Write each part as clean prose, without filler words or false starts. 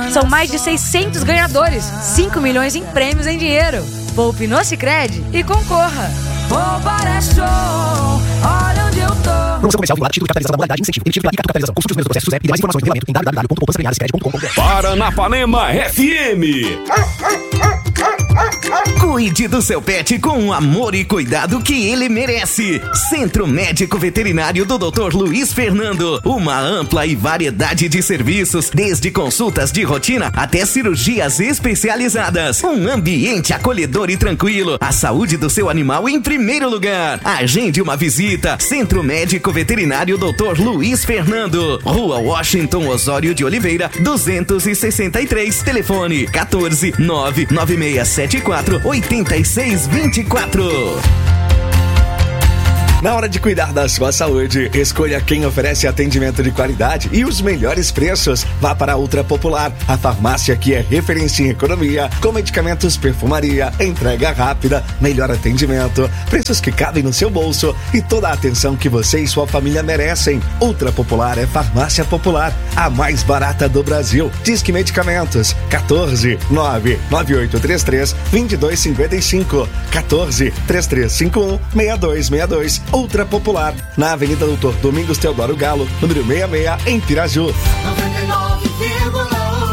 São mais de 600 ganhadores, 5 milhões em prêmios em dinheiro. Poupe no Sicredi e concorra. Poupar é show, olha onde eu tô. Promoção comercial vinculada, título de capitalização da modalidade, incentivo, emitido pela Capitalização. Consulte os meus processos e demais informações no regulamento em www.poupançapremiadasicredi.com.br. Paranapanema FM. Cuide do seu pet com o amor e cuidado que ele merece. Centro Médico Veterinário do Dr. Luiz Fernando. Uma ampla e variedade de serviços, desde consultas de rotina até cirurgias especializadas. Um ambiente acolhedor e tranquilo. A saúde do seu animal em primeiro lugar. Agende uma visita. Centro Médico Veterinário Dr. Luiz Fernando. Rua Washington Osório de Oliveira, 263. Telefone 14 99674 8624. Na hora de cuidar da sua saúde, escolha quem oferece atendimento de qualidade e os melhores preços. Vá para a Ultra Popular, a farmácia que é referência em economia, com medicamentos, perfumaria, entrega rápida, melhor atendimento, preços que cabem no seu bolso e toda a atenção que você e sua família merecem. Ultra Popular é farmácia popular, a mais barata do Brasil. Disque Medicamentos, 14 99833 2255, 14 3351 6262. Ultra Popular, na Avenida Doutor Domingos Teodoro Galo, número 66, em Piraju. 99,1.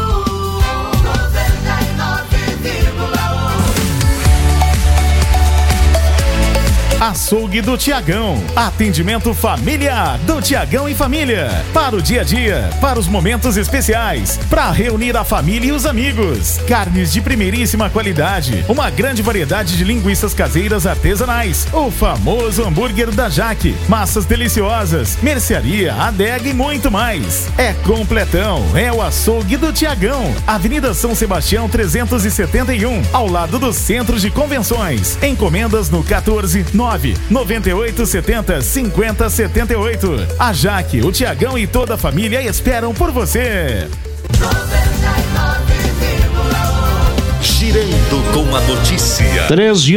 Açougue do Tiagão. Atendimento familiar do Tiagão e Família. Para o dia a dia, para os momentos especiais, para reunir a família e os amigos. Carnes de primeiríssima qualidade. Uma grande variedade de linguiças caseiras artesanais. O famoso hambúrguer da Jaque. Massas deliciosas. Mercearia, adega e muito mais. É completão. É o Açougue do Tiagão. Avenida São Sebastião 371. Ao lado do Centro de Convenções. Encomendas no 14 99870 5078. A Jaque, o Tiagão e toda a família esperam por você. 99,1. Girando com a notícia.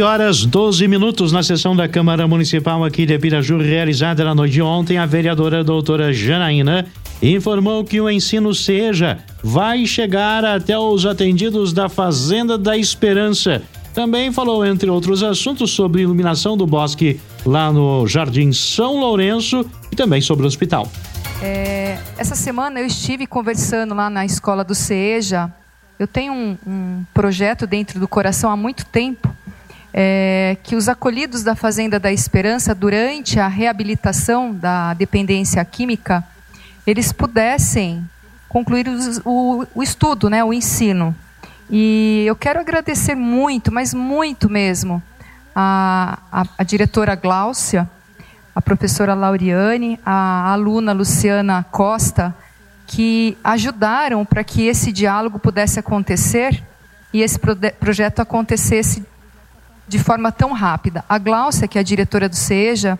13h12 na sessão da Câmara Municipal aqui de Piraju, realizada na noite de ontem, a vereadora doutora Janaína informou que o ensino SEJA vai chegar até os atendidos da Fazenda da Esperança. Também falou, entre outros assuntos, sobre iluminação do bosque lá no Jardim São Lourenço e também sobre o hospital. Essa semana eu estive conversando lá na escola do SEJA. Eu tenho um projeto dentro do coração há muito tempo, que os acolhidos da Fazenda da Esperança, durante a reabilitação da dependência química, eles pudessem concluir o estudo, né, o ensino. E eu quero agradecer muito, mas muito mesmo, a diretora Gláucia, a professora Lauriane, a aluna Luciana Costa, que ajudaram para que esse diálogo pudesse acontecer e esse projeto acontecesse de forma tão rápida. A Gláucia, que é a diretora do SEJA,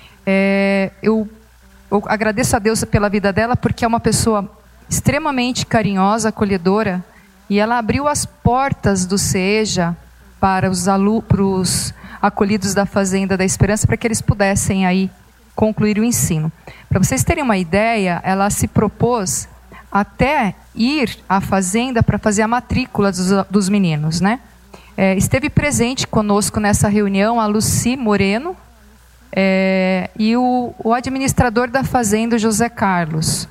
eu agradeço a Deus pela vida dela, porque é uma pessoa extremamente carinhosa, acolhedora, e ela abriu as portas do SEJA para os acolhidos da Fazenda da Esperança, para que eles pudessem aí concluir o ensino. Para vocês terem uma ideia, ela se propôs até ir à fazenda para fazer a matrícula dos meninos, né? Esteve presente conosco nessa reunião a Luci Moreno e o administrador da fazenda, José Carlos.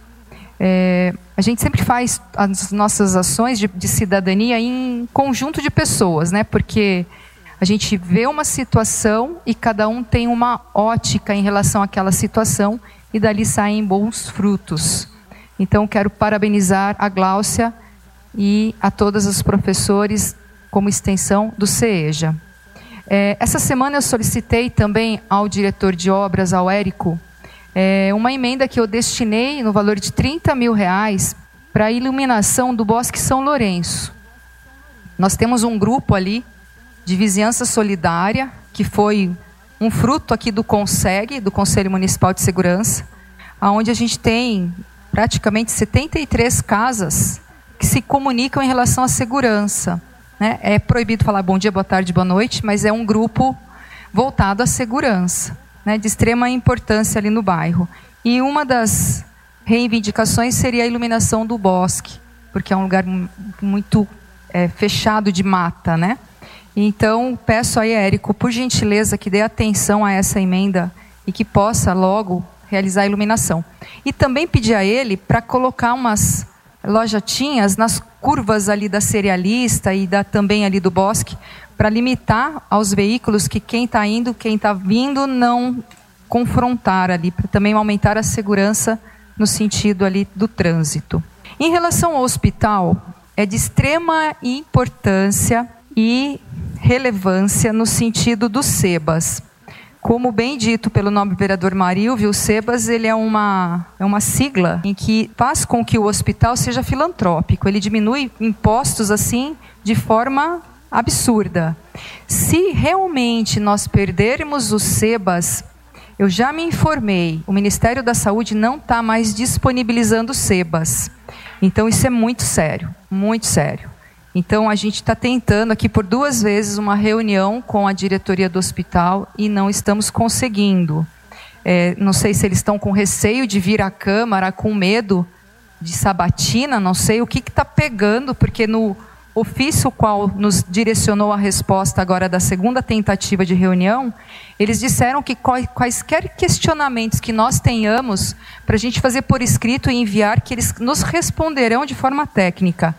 A gente sempre faz as nossas ações de cidadania em conjunto de pessoas, né? Porque a gente vê uma situação e cada um tem uma ótica em relação àquela situação e dali saem bons frutos. Então, quero parabenizar a Gláucia e a todos os professores como extensão do SEJA. Essa semana eu solicitei também ao diretor de obras, ao Érico, uma emenda que eu destinei no valor de R$30 mil para a iluminação do Bosque São Lourenço. Nós temos um grupo ali de vizinhança solidária, que foi um fruto aqui do CONSEG, do Conselho Municipal de Segurança, onde a gente tem praticamente 73 casas que se comunicam em relação à segurança, né? É proibido falar bom dia, boa tarde, boa noite, mas é um grupo voltado à segurança, né, de extrema importância ali no bairro. E uma das reivindicações seria a iluminação do bosque. porque é um lugar muito fechado de mata, né? Então, peço aí, Érico, por gentileza, que dê atenção a essa emenda e que possa logo realizar a iluminação. E também pedir a ele para colocar umas lojatinhas nas curvas ali da Cerealista e também ali do Bosque, para limitar aos veículos que quem está indo, quem está vindo, não confrontar ali, para também aumentar a segurança no sentido ali do trânsito. Em relação ao hospital, é de extrema importância e relevância no sentido do SEBAS. Como bem dito pelo nobre vereador Marilvio, o SEBAS ele é uma sigla em que faz com que o hospital seja filantrópico. Ele diminui impostos assim de forma absurda. Se realmente nós perdermos o SEBAS, eu já me informei, o Ministério da Saúde não está mais disponibilizando o SEBAS. Então isso é muito sério, muito sério. Então, a gente está tentando aqui por 2 vezes uma reunião com a diretoria do hospital e não estamos conseguindo. Não sei se eles estão com receio de vir à Câmara, com medo de sabatina, não sei o que está pegando, porque no ofício qual nos direcionou a resposta agora da segunda tentativa de reunião, eles disseram que quaisquer questionamentos que nós tenhamos, para a gente fazer por escrito e enviar, que eles nos responderão de forma técnica.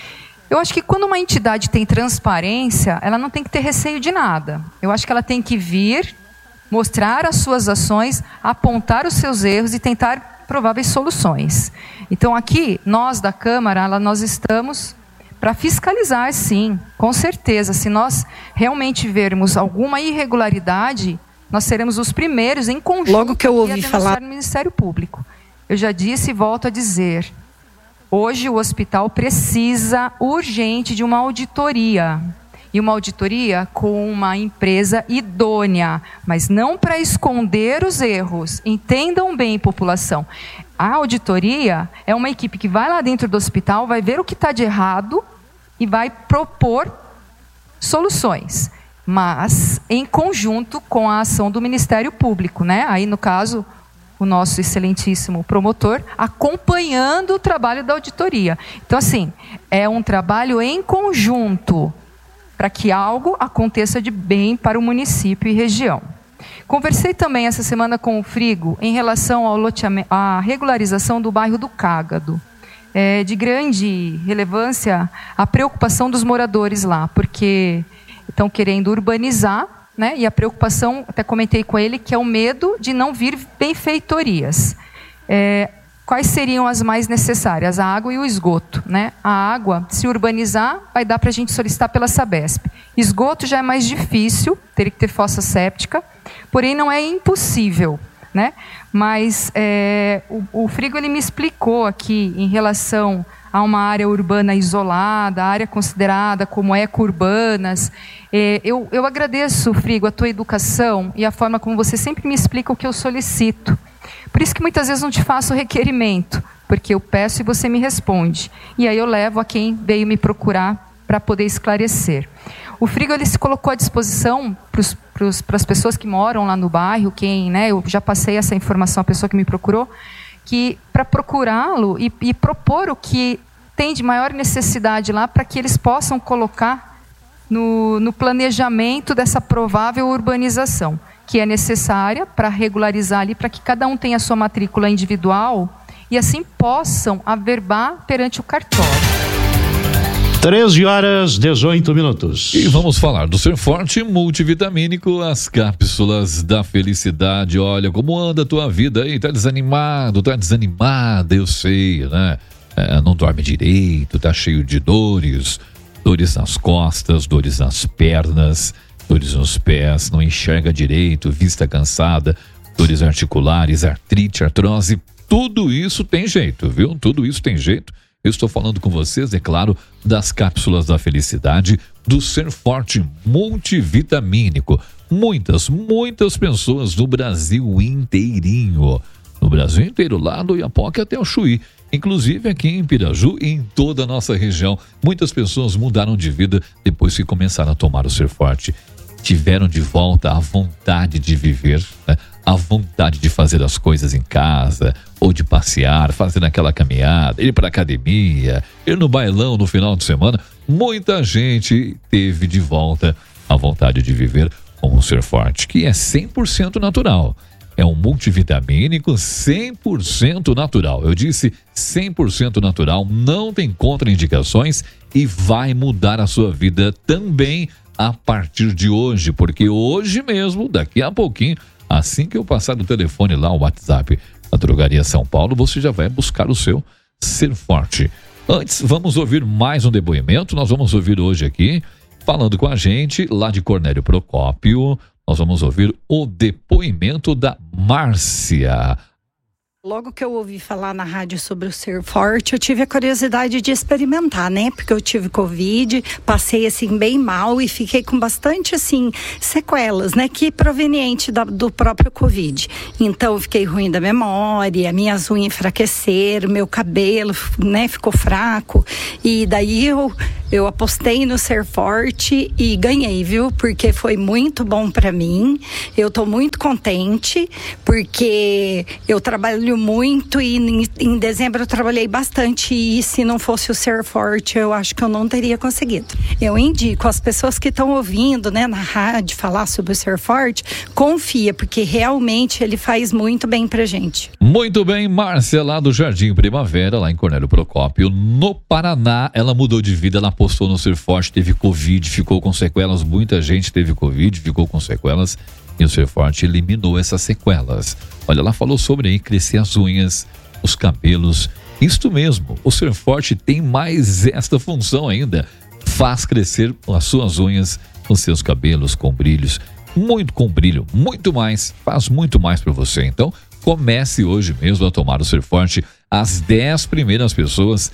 Eu acho que quando uma entidade tem transparência, ela não tem que ter receio de nada. Eu acho que ela tem que vir, mostrar as suas ações, apontar os seus erros e tentar prováveis soluções. Então aqui, nós da Câmara, nós estamos para fiscalizar, sim, com certeza. Se nós realmente vermos alguma irregularidade, nós seremos os primeiros em conjunto logo que eu ouvi falar no Ministério Público. Eu já disse e volto a dizer... Hoje o hospital precisa urgente de uma auditoria. E uma auditoria com uma empresa idônea, mas não para esconder os erros. Entendam bem, população. A auditoria é uma equipe que vai lá dentro do hospital, vai ver o que está de errado e vai propor soluções. Mas em conjunto com a ação do Ministério Público, né? Aí, no caso... o nosso excelentíssimo promotor, acompanhando o trabalho da auditoria. Então, assim, é um trabalho em conjunto para que algo aconteça de bem para o município e região. Conversei também essa semana com o Frigo em relação à regularização do bairro do Cágado. É de grande relevância a preocupação dos moradores lá, porque estão querendo urbanizar, né? E a preocupação, até comentei com ele, que é o medo de não vir benfeitorias. Quais seriam as mais necessárias? A água e o esgoto, né? A água, se urbanizar, vai dar para a gente solicitar pela Sabesp. Esgoto já é mais difícil, teria que ter fossa séptica, porém não é impossível, né? Mas o Frigo ele me explicou aqui em relação a uma área urbana isolada, área considerada como eco-urbanas. Eu agradeço, Frigo, a tua educação e a forma como você sempre me explica o que eu solicito. Por isso que muitas vezes não te faço requerimento, porque eu peço e você me responde. E aí eu levo a quem veio me procurar para poder esclarecer. O Frigo ele se colocou à disposição para as pessoas que moram lá no bairro, eu já passei essa informação à pessoa que me procurou, que para procurá-lo e propor o que tem de maior necessidade lá para que eles possam colocar no planejamento dessa provável urbanização, que é necessária para regularizar ali, para que cada um tenha a sua matrícula individual e assim possam averbar perante o cartório. 13h18. E vamos falar do Ser Forte multivitamínico, as cápsulas da felicidade. Olha, como anda a tua vida aí? Tá desanimada, eu sei, né? Não dorme direito, tá cheio de dores nas costas, dores nas pernas, dores nos pés, não enxerga direito, vista cansada, dores articulares, artrite, artrose, tudo isso tem jeito, viu? Tudo isso tem jeito. Eu estou falando com vocês, é claro, das cápsulas da felicidade do Ser Forte multivitamínico. Muitas pessoas no Brasil inteirinho. No Brasil inteiro, lá do Iapoque até o Chuí. Inclusive aqui em Piraju e em toda a nossa região. Muitas pessoas mudaram de vida depois que começaram a tomar o Ser Forte. tiveram de volta a vontade de viver, né? A vontade de fazer as coisas em casa, ou de passear, fazer aquela caminhada, ir para academia, ir no bailão no final de semana. Muita gente teve de volta a vontade de viver com o Ser Forte, que é 100% natural. É um multivitamínico 100% natural. Eu disse 100% natural, não tem contraindicações e vai mudar a sua vida também a partir de hoje, porque hoje mesmo, daqui a pouquinho, assim que eu passar do telefone lá, o WhatsApp da Drogaria São Paulo, você já vai buscar o seu Ser Forte. Antes, vamos ouvir mais um depoimento. Nós vamos ouvir hoje aqui, falando com a gente, lá de Cornélio Procópio, nós vamos ouvir o depoimento da Márcia. Logo que eu ouvi falar na rádio sobre o Ser Forte, eu tive a curiosidade de experimentar, né? Porque eu tive Covid, passei assim bem mal e fiquei com bastante assim sequelas, né? Que proveniente do próprio Covid. Então eu fiquei ruim da memória, minhas unhas enfraqueceram, meu cabelo, né? Ficou fraco. E daí eu apostei no Ser Forte e ganhei, viu? Porque foi muito bom pra mim. Eu tô muito contente porque eu trabalho muito e em dezembro eu trabalhei bastante e se não fosse o Ser Forte eu acho que eu não teria conseguido. Eu indico as pessoas que estão ouvindo, né, na rádio falar sobre o Ser Forte, confia, porque realmente ele faz muito bem pra gente. Muito bem, Márcia, lá do Jardim Primavera, lá em Cornélio Procópio, no Paraná. Ela mudou de vida, ela apostou no Ser Forte, teve Covid, ficou com sequelas, muita gente teve Covid, ficou com sequelas. E o Ser Forte eliminou essas sequelas. Olha, ela falou sobre aí crescer as unhas, os cabelos. Isto mesmo, o Ser Forte tem mais esta função ainda. Faz crescer as suas unhas, os seus cabelos com brilhos. Muito com brilho, muito mais, faz muito mais para você. Então, comece hoje mesmo a tomar o Ser Forte. As 10 primeiras pessoas,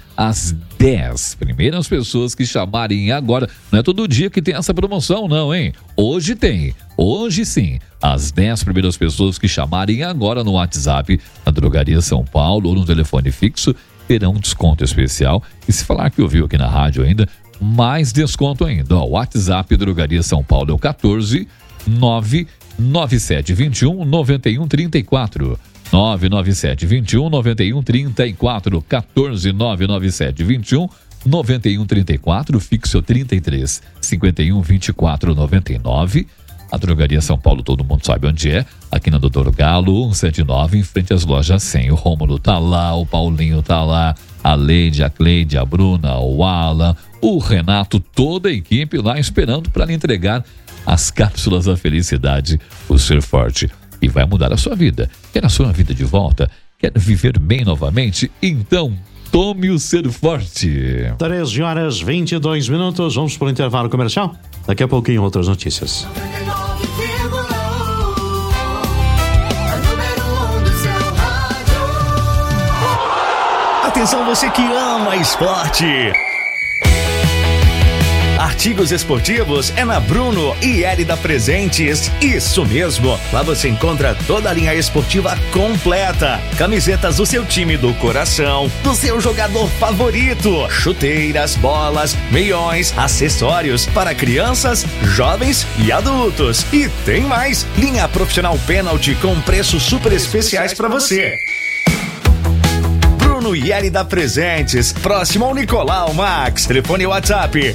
que chamarem agora. Não é todo dia que tem essa promoção não, hein? Hoje tem, hoje sim. As 10 primeiras pessoas que chamarem agora no WhatsApp da Drogaria São Paulo ou no telefone fixo terão um desconto especial. E se falar que ouviu aqui na rádio ainda, mais desconto ainda. Ó, o WhatsApp Drogaria São Paulo é o 14 99721 9134. 99721 9134, 14 99721 9134, fixo 33 51 24 99. A Drogaria São Paulo, todo mundo sabe onde é, aqui na Doutor Galo 179, em frente às lojas 100. O Rômulo tá lá, o Paulinho tá lá, a Leide, a Cleide, a Bruna, o Alan, o Renato, toda a equipe lá esperando para lhe entregar as cápsulas da felicidade, o Ser Forte. E vai mudar a sua vida. Quer a sua vida de volta? Quer viver bem novamente? Então, tome o Ser Forte. 13h22. Vamos para o intervalo comercial? Daqui a pouquinho outras notícias. Atenção você que ama esporte. Artigos esportivos é na Bruno e Érida Presentes. Isso mesmo, lá você encontra toda a linha esportiva completa. Camisetas do seu time do coração, do seu jogador favorito, chuteiras, bolas, meiões, acessórios para crianças, jovens e adultos. E tem mais, linha profissional pênalti com preços super especiais para você. Bruno e Érida Presentes, próximo ao Nicolau Max. Telefone WhatsApp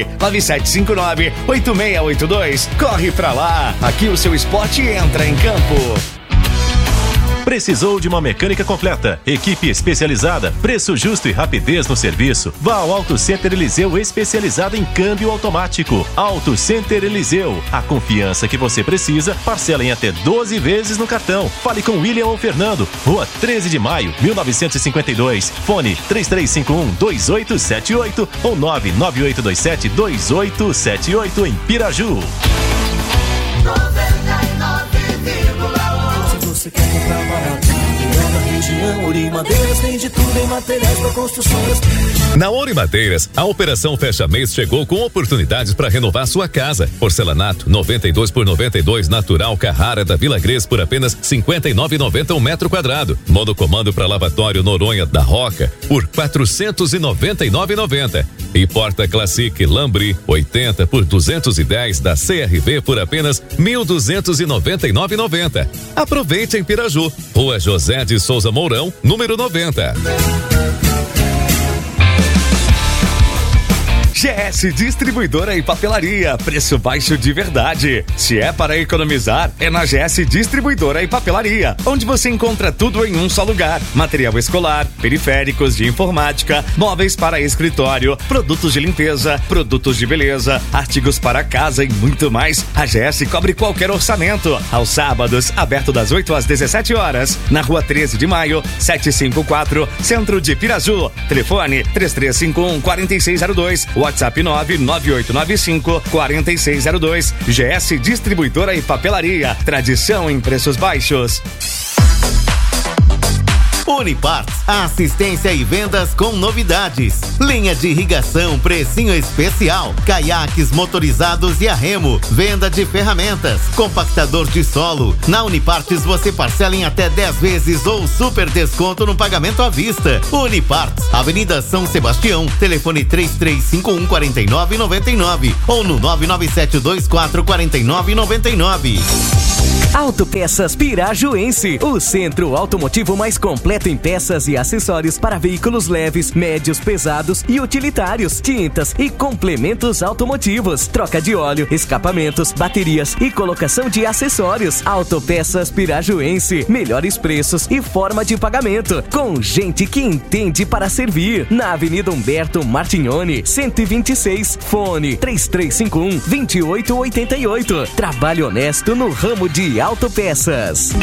99759-8682. Corre pra lá, aqui o seu esporte entra em campo. Precisou de uma mecânica completa, equipe especializada, preço justo e rapidez no serviço? Vá ao Auto Center Eliseu, especializado em câmbio automático. Auto Center Eliseu, a confiança que você precisa, parcela em até 12 vezes no cartão. Fale com William ou Fernando, Rua 13 de Maio, 1952. Fone 3351-2878 ou 99827-2878 em Piraju. Você quer comprar barato na região? Ouro e Madeiras tem de tudo em materiais para construções. Na Ouro e Madeiras, a operação Fecha Mês chegou com oportunidades para renovar sua casa. Porcelanato 92 por 92 natural Carrara da Vila Gres por apenas R$ 59,90 um metro quadrado. Monocomando para lavatório Noronha da Roca por R$ 499,90. E Porta Classic Lambre 80 por 210 da CRV por apenas 1.299,90. Aproveite em Piraju, Rua José de Souza Mourão, número 90. GS Distribuidora e Papelaria, preço baixo de verdade. Se é para economizar, é na GS Distribuidora e Papelaria, onde você encontra tudo em um só lugar: material escolar, periféricos de informática, móveis para escritório, produtos de limpeza, produtos de beleza, artigos para casa e muito mais. A GS cobre qualquer orçamento. Aos sábados, aberto das 8 às 17 horas, na Rua 13 de Maio, 754, Centro de Piraju. Telefone 3351-4602, WhatsApp 99895-4602. GS Distribuidora e Papelaria, tradição em preços baixos. Uniparts, assistência e vendas com novidades. Linha de irrigação, precinho especial. Caiaques motorizados e a remo. Venda de ferramentas. Compactador de solo. Na Uniparts você parcela em até 10 vezes ou super desconto no pagamento à vista. Uniparts, Avenida São Sebastião. Telefone 3351-4999 ou no 99724-4999. Autopeças Pirajuense, o centro automotivo mais completo em peças e acessórios para veículos leves, médios, pesados e utilitários, tintas e complementos automotivos, troca de óleo, escapamentos, baterias e colocação de acessórios. Autopeças Pirajuense, melhores preços e forma de pagamento, com gente que entende para servir. Na Avenida Humberto Martignoni, 126, fone 3351-2888. Trabalho honesto no ramo de autopeças.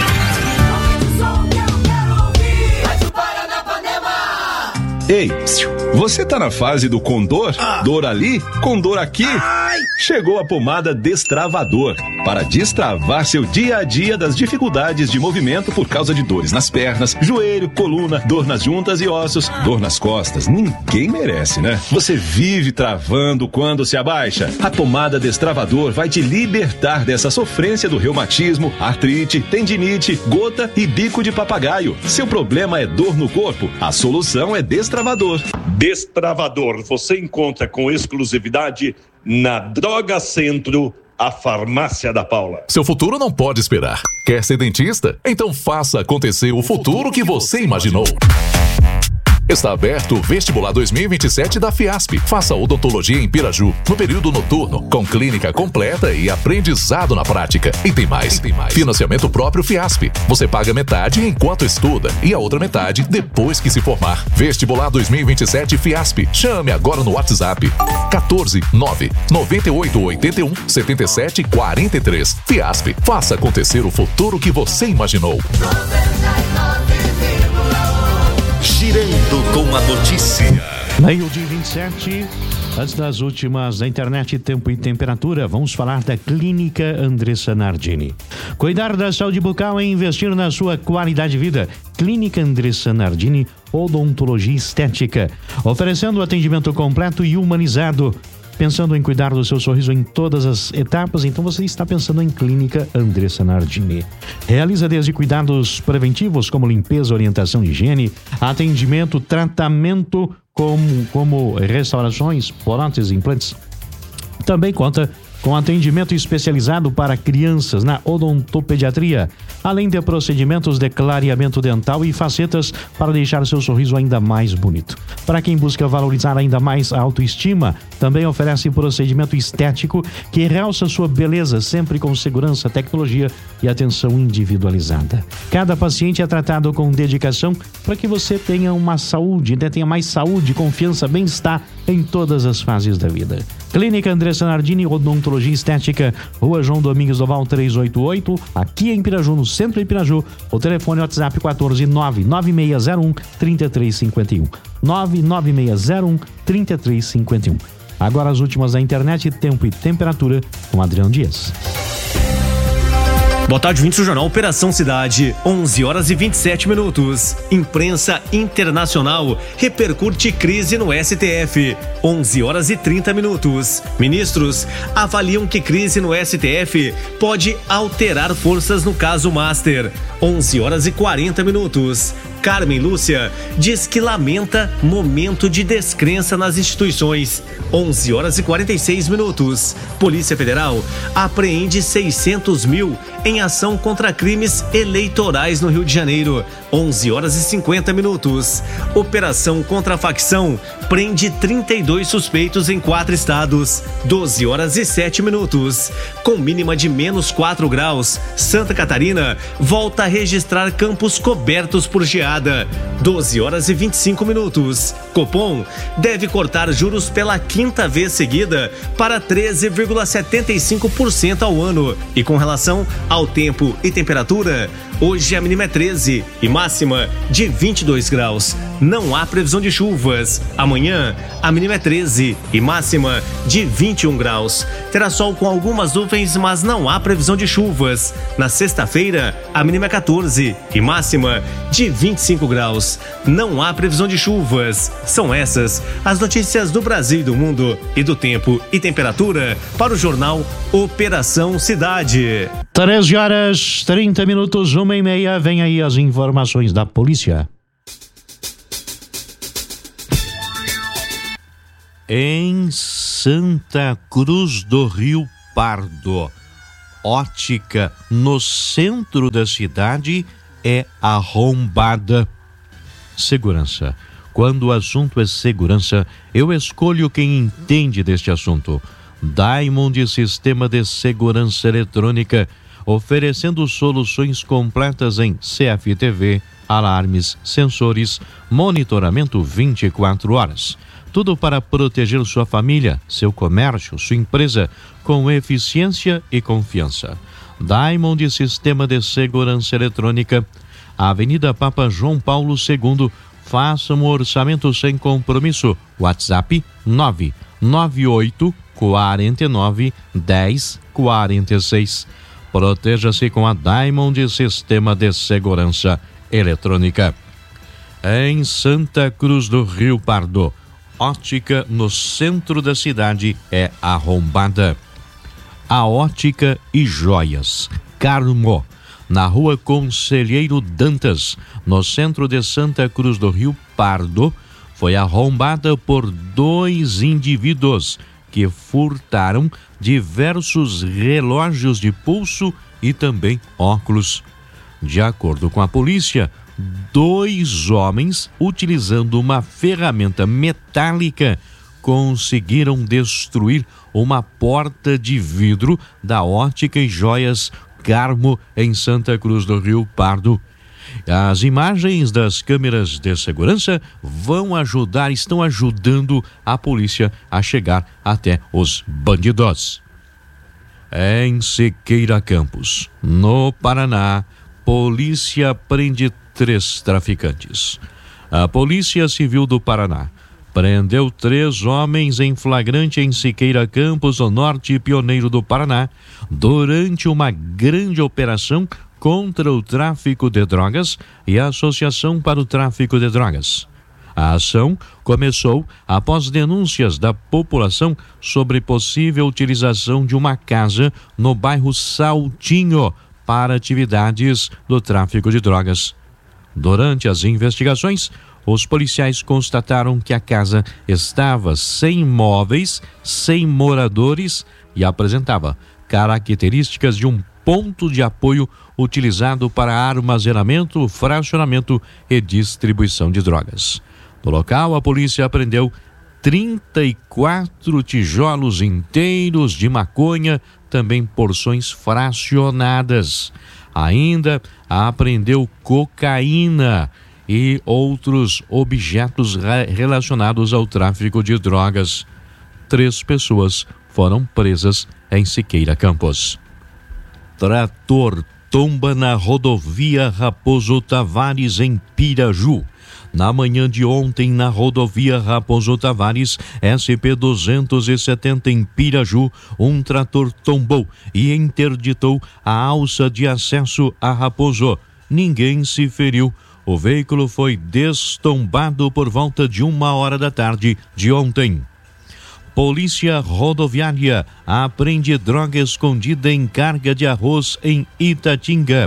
Ei, você tá na fase do condor? Dor ali, condor aqui? Chegou a pomada Destravador para destravar seu dia a dia das dificuldades de movimento por causa de dores nas pernas, joelho, coluna, dor nas juntas e ossos, dor nas costas. Ninguém merece, né? Você vive travando quando se abaixa. A pomada Destravador vai te libertar dessa sofrência do reumatismo, artrite, tendinite, gota e bico de papagaio. Seu problema é dor no corpo? A solução é Destravador. Destravador você encontra com exclusividade na Droga Centro, a farmácia da Paula. Seu futuro não pode esperar. Quer ser dentista? Então faça acontecer o futuro que você imaginou. Está aberto o Vestibular 2027 da Fiasp. Faça odontologia em Piraju, no período noturno, com clínica completa e aprendizado na prática. E tem mais. Financiamento próprio Fiasp. Você paga metade enquanto estuda e a outra metade depois que se formar. Vestibular 2027 Fiasp. Chame agora no WhatsApp 149-9881-7743. Fiasp. Faça acontecer o futuro que você imaginou. Girando com a notícia. Meio-dia 27, antes das últimas da internet, tempo e temperatura, vamos falar da Clínica Andressa Nardini. Cuidar da saúde bucal é investir na sua qualidade de vida. Clínica Andressa Nardini, odontologia estética, oferecendo atendimento completo e humanizado. Pensando em cuidar do seu sorriso em todas as etapas, então você está pensando em Clínica Andressa Nardini. Realiza desde cuidados preventivos, como limpeza, orientação de higiene, atendimento, tratamento como restaurações, próteses, implantes. Também conta com atendimento especializado para crianças na odontopediatria, além de procedimentos de clareamento dental e facetas para deixar seu sorriso ainda mais bonito. Para quem busca valorizar ainda mais a autoestima, também oferece procedimento estético que realça sua beleza, sempre com segurança, tecnologia e atenção individualizada. Cada paciente é tratado com dedicação para que você tenha uma saúde, tenha mais saúde, confiança, bem-estar em todas as fases da vida. Clínica Andressa Nardini, odontologia estética, Rua João Domingos Doval 388, aqui em Piraju, no centro de Piraju. O telefone WhatsApp 149-9601-3351. 99601-3351. Agora as últimas da internet, tempo e temperatura, com Adriano Dias. Boa tarde, ouvintes do Jornal Operação Cidade, 11 horas e 27 minutos. Imprensa internacional repercute crise no STF, 11 horas e 30 minutos. Ministros avaliam que crise no STF pode alterar forças no caso Master, 11 horas e 40 minutos. Carmen Lúcia diz que lamenta momento de descrença nas instituições. 11h46. Polícia Federal apreende 600 mil em ação contra crimes eleitorais no Rio de Janeiro. 11h50. Operação contra a facção prende 32 suspeitos em 4 estados. 12h07. Com mínima de -4 graus, Santa Catarina volta a registrar campos cobertos por geada. 12h25. Copom deve cortar juros pela 5ª vez seguida para 13,75% ao ano. E com relação ao tempo e temperatura, hoje a mínima é 13 e máxima de 22 graus. Não há previsão de chuvas. Amanhã a mínima é 13 e máxima de 21 graus. Terá sol com algumas nuvens, mas não há previsão de chuvas. Na sexta-feira a mínima é 14 e máxima de 25 graus. Não há previsão de chuvas. São essas as notícias do Brasil e do mundo e do tempo e temperatura para o jornal Operação Cidade. 13h30, 1h30. Vem aí as informações da polícia. Em Santa Cruz do Rio Pardo, ótica no centro da cidade é arrombada. Segurança. Quando o assunto é segurança, eu escolho quem entende deste assunto. Diamond Sistema de Segurança Eletrônica, oferecendo soluções completas em CFTV, alarmes, sensores, monitoramento 24 horas. Tudo para proteger sua família, seu comércio, sua empresa, com eficiência e confiança. Diamond Sistema de Segurança Eletrônica, Avenida Papa João Paulo II. Faça um orçamento sem compromisso. WhatsApp 998 49 10 46. Proteja-se com a Diamond Sistema de Segurança Eletrônica. Em Santa Cruz do Rio Pardo, ótica no centro da cidade é arrombada. A Ótica e Joias Carmo, na Rua Conselheiro Dantas, no centro de Santa Cruz do Rio Pardo, foi arrombada por 2 indivíduos que furtaram diversos relógios de pulso e também óculos. De acordo com a polícia, 2 homens, utilizando uma ferramenta metálica, conseguiram destruir uma porta de vidro da Ótica e Joias Carmo, em Santa Cruz do Rio Pardo. As imagens das câmeras de segurança estão ajudando a polícia a chegar até os bandidos. Em Siqueira Campos, no Paraná, polícia prende 3 traficantes. A Polícia Civil do Paraná prendeu 3 homens em flagrante em Siqueira Campos, no norte pioneiro do Paraná, durante uma grande operação contra o tráfico de drogas e a Associação para o Tráfico de Drogas. A ação começou após denúncias da população sobre possível utilização de uma casa no bairro Saltinho para atividades do tráfico de drogas. Durante as investigações, os policiais constataram que a casa estava sem móveis, sem moradores e apresentava características de um ponto de apoio utilizado para armazenamento, fracionamento e distribuição de drogas. No local, a polícia apreendeu 34 tijolos inteiros de maconha, também porções fracionadas. Ainda apreendeu cocaína e outros objetos relacionados ao tráfico de drogas. 3 pessoas foram presas em Siqueira Campos. Trator tomba na rodovia Raposo Tavares, em Piraju. Na manhã de ontem, na rodovia Raposo Tavares, SP-270 em Piraju, um trator tombou e interditou a alça de acesso a Raposo. Ninguém se feriu. O veículo foi destombado por volta de 1h da tarde de ontem. Polícia Rodoviária apreende droga escondida em carga de arroz em Itatinga.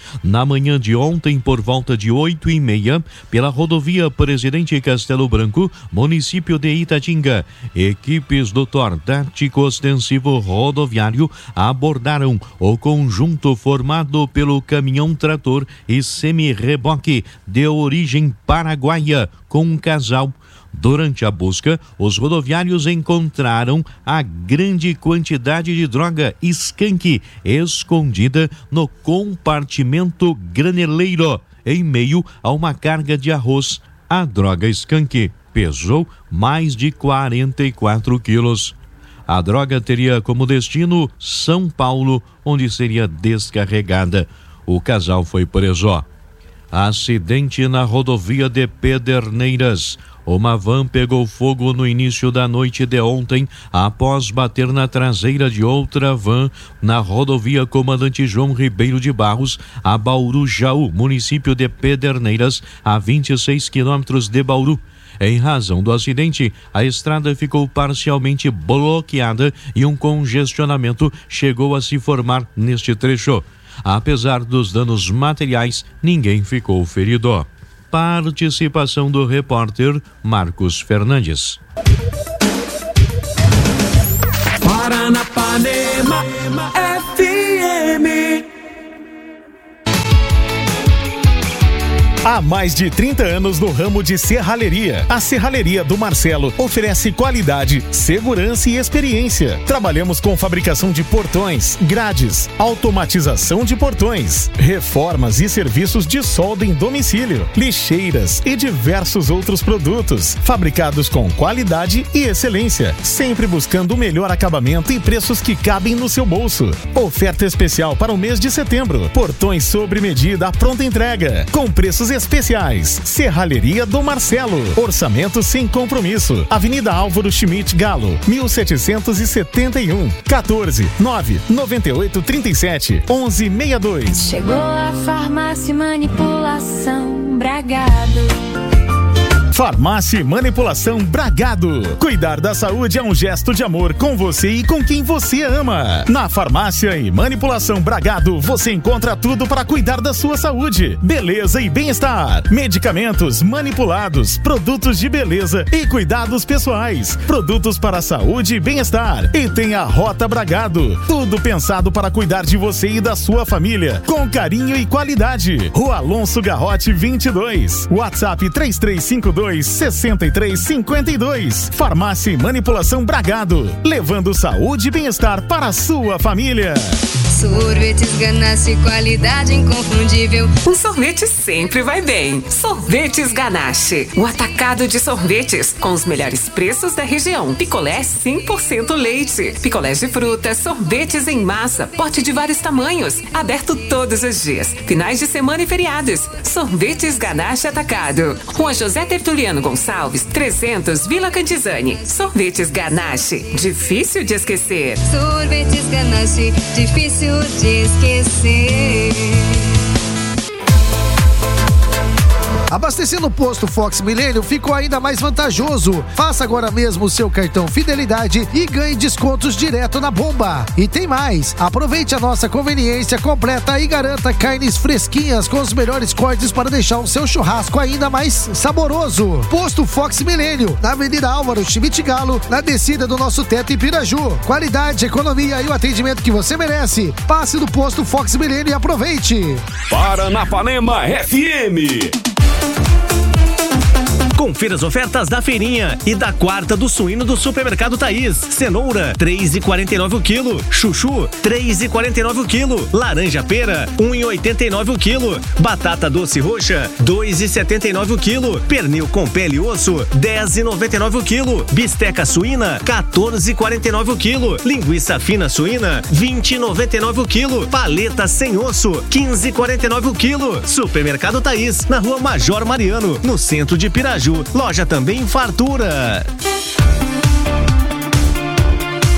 Na manhã de ontem, por volta de 8h30, pela rodovia Presidente Castelo Branco, município de Itatinga, equipes do TOR Tático Ostensivo Rodoviário abordaram o conjunto formado pelo caminhão-trator e semi-reboque de origem paraguaia com um casal. Durante a busca, os rodoviários encontraram a grande quantidade de droga skunk escondida no compartimento graneleiro, em meio a uma carga de arroz. A droga skunk pesou mais de 44 quilos. A droga teria como destino São Paulo, onde seria descarregada. O casal foi preso. Acidente na rodovia de Pederneiras. Uma van pegou fogo no início da noite de ontem, após bater na traseira de outra van na rodovia Comandante João Ribeiro de Barros, a Bauru Jaú, município de Pederneiras, a 26 quilômetros de Bauru. Em razão do acidente, a estrada ficou parcialmente bloqueada e um congestionamento chegou a se formar neste trecho. Apesar dos danos materiais, ninguém ficou ferido. Participação do repórter Marcos Fernandes. Paranapanema FM. Há mais de 30 anos no ramo de serralheria. A Serralheria do Marcelo oferece qualidade, segurança e experiência. Trabalhamos com fabricação de portões, grades, automatização de portões, reformas e serviços de solda em domicílio, lixeiras e diversos outros produtos, fabricados com qualidade e excelência, sempre buscando o melhor acabamento e preços que cabem no seu bolso. Oferta especial para o mês de setembro. Portões sobre medida à pronta entrega, com preços especiais. Serralheria do Marcelo. Orçamento sem compromisso. Avenida Álvaro Schmidt Galo, 1771. 14 9 98 37 11 62. Chegou a farmácia e manipulação Bragado. Farmácia e Manipulação Bragado. Cuidar da saúde é um gesto de amor com você e com quem você ama. Na Farmácia e Manipulação Bragado, você encontra tudo para cuidar da sua saúde, beleza e bem-estar. Medicamentos manipulados, produtos de beleza e cuidados pessoais, produtos para saúde e bem-estar. E tem a Rota Bragado. Tudo pensado para cuidar de você e da sua família, com carinho e qualidade. Rua Alonso Garrote 22. WhatsApp 3352-6352. Farmácia e Manipulação Bragado, levando saúde e bem-estar para a sua família. Sorvetes Ganache, qualidade inconfundível. Um sorvete sempre vai bem. Sorvetes Ganache, o atacado de sorvetes com os melhores preços da região. Picolé 100% leite, picolés de fruta, sorvetes em massa, pote de vários tamanhos, aberto todos os dias, finais de semana e feriados. Sorvetes Ganache Atacado, Rua José Tertuliano Gonçalves, 300, Vila Cantizani. Sorvetes Ganache, difícil de esquecer. Sorvetes Ganache, difícil de esquecer. Abastecer no posto Fox Milênio ficou ainda mais vantajoso. Faça agora mesmo o seu cartão Fidelidade e ganhe descontos direto na bomba. E tem mais, aproveite a nossa conveniência completa e garanta carnes fresquinhas com os melhores cortes para deixar o seu churrasco ainda mais saboroso. Posto Fox Milênio, na Avenida Álvaro Schmidt Galo, na descida do nosso teto em Piraju. Qualidade, economia e o atendimento que você merece. Passe do posto Fox Milênio e aproveite. Paranapanema FM. Confira as ofertas da feirinha e da quarta do suíno do Supermercado Thaís. Cenoura, 3,49 o quilo. Chuchu, 3,49 o quilo. Laranja pera, 1,89 o quilo. Batata doce roxa, 2,79 o quilo. Pernil com pele e osso, 10,99 o quilo. Bisteca suína, 14,49 o quilo. Linguiça fina suína, 20,99 o quilo. Paleta sem osso, 15,49 o quilo. Supermercado Thaís, na Rua Major Mariano, no centro de Piraju. Loja também Fartura.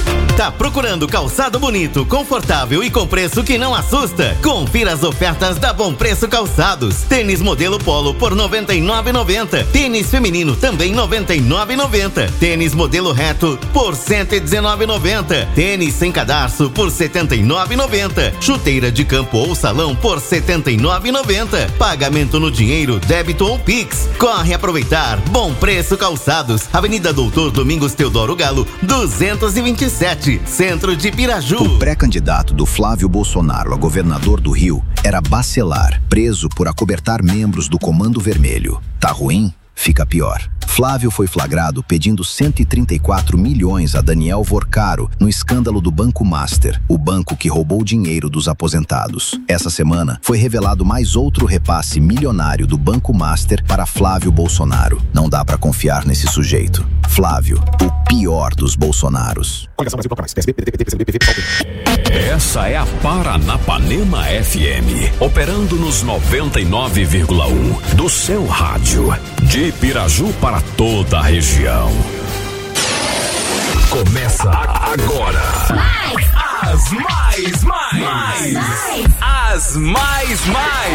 Tá procurando calçado bonito, confortável e com preço que não assusta? Confira as ofertas da Bom Preço Calçados. Tênis modelo Polo por R$ 99,90. Tênis feminino também R$ 99,90. Tênis modelo reto por R$ 119,90. Tênis sem cadarço por R$ 79,90. Chuteira de campo ou salão por R$ 79,90. Pagamento no dinheiro, débito ou Pix. Corre aproveitar. Bom Preço Calçados. Avenida Doutor Domingos Teodoro Galo, 227. Centro de Piraju. O pré-candidato do Flávio Bolsonaro a governador do Rio era Bacelar, preso por acobertar membros do Comando Vermelho. Tá ruim? Fica pior. Flávio foi flagrado pedindo 134 milhões a Daniel Vorcaro no escândalo do Banco Master, o banco que roubou dinheiro dos aposentados. Essa semana foi revelado mais outro repasse milionário do Banco Master para Flávio Bolsonaro. Não dá pra confiar nesse sujeito. Flávio, o pior dos Bolsonaros. Essa é a Paranapanema FM, operando nos 99,1 do seu rádio, de Piraju para toda a região. Começa agora. As mais.